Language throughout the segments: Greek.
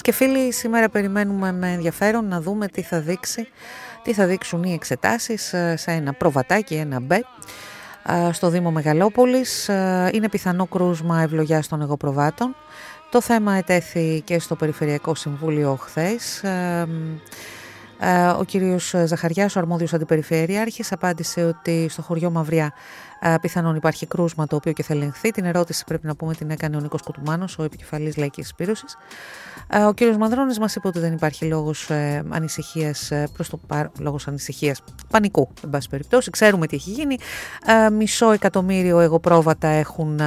και φίλοι, σήμερα περιμένουμε με ενδιαφέρον να δούμε τι θα δείξουν οι εξετάσεις σε ένα προβατάκι, ένα μπε, στο Δήμο Μεγαλόπολης. Είναι πιθανό κρούσμα ευλογιάς των εγωπροβάτων. Το θέμα ετέθη και στο Περιφερειακό Συμβούλιο χθες. Ο κύριος Ζαχαριάς, ο αρμόδιος αντιπεριφερειάρχης, απάντησε ότι στο χωριό Μαυριά πιθανόν υπάρχει κρούσμα το οποίο και θα ελεγχθεί. Την ερώτηση πρέπει να πούμε την έκανε ο Νίκος Κουτουμάνος, ο επικεφαλής Λαϊκής Σπήρωσης. Ο κύριος Μανδρώνης μας είπε ότι δεν υπάρχει λόγος ανησυχίας, λόγος ανησυχίας, πανικού, εν πάση περιπτώσει. Ξέρουμε τι έχει γίνει. 500.000 εγωπρόβατα έχουν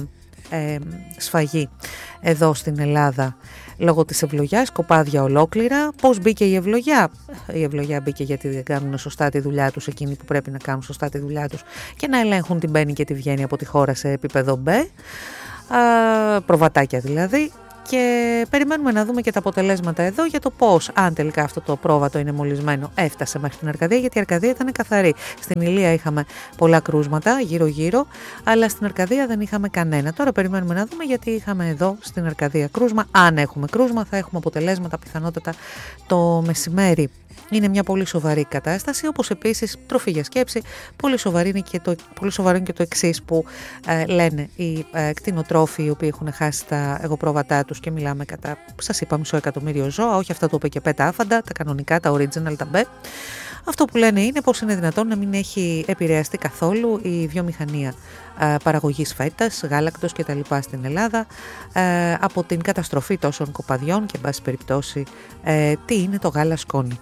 σφαγή εδώ στην Ελλάδα λόγω της ευλογιάς, κοπάδια ολόκληρα. Πώς μπήκε η ευλογιά? Η ευλογιά μπήκε γιατί δεν κάνουν σωστά τη δουλειά τους εκείνοι που πρέπει να κάνουν σωστά τη δουλειά τους και να ελέγχουν την μπαίνει και τη βγαίνει από τη χώρα σε επίπεδο μπε, προβατάκια δηλαδή. Και περιμένουμε να δούμε και τα αποτελέσματα εδώ για το πώς, αν τελικά αυτό το πρόβατο είναι μολυσμένο, έφτασε μέχρι την Αρκαδία, γιατί η Αρκαδία ήταν καθαρή. Στην Ηλία είχαμε πολλά κρούσματα γύρω-γύρω, αλλά στην Αρκαδία δεν είχαμε κανένα. Τώρα περιμένουμε να δούμε, γιατί είχαμε εδώ στην Αρκαδία κρούσμα. Αν έχουμε κρούσμα, θα έχουμε αποτελέσματα πιθανότατα το μεσημέρι. Είναι μια πολύ σοβαρή κατάσταση, όπως επίσης, τροφή για σκέψη, πολύ σοβαρό είναι και το εξής που λένε οι κτηνοτρόφοι οι οποίοι έχουν χάσει τα εγωπρόβατά τους, και μιλάμε κατά, σας είπα, 500.000 ζώα, όχι αυτά το είπε και πέτα άφαντα, τα κανονικά, τα original, τα μπε. Αυτό που λένε είναι πως είναι δυνατόν να μην έχει επηρεαστεί καθόλου η βιομηχανία παραγωγής φέτας, γάλακτος και τα λοιπά στην Ελλάδα από την καταστροφή τόσων κοπαδιών και, εν πάση περιπτώσει, τι είναι το γάλα σκόνη.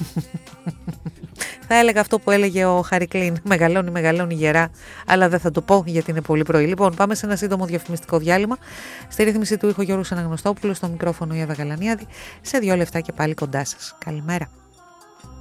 Θα έλεγα αυτό που έλεγε ο Χαρικλίν, μεγαλώνει γερά, αλλά δεν θα το πω γιατί είναι πολύ πρωί. Λοιπόν, πάμε σε ένα σύντομο διαφημιστικό διάλειμμα. Στη ρύθμιση του ήχου Γιώργος Αναγνωστόπουλος, στο μικρόφωνο η Εύα Γαλανιάδη. Σε 2 λεπτά και πάλι κοντά σας. Καλημέρα.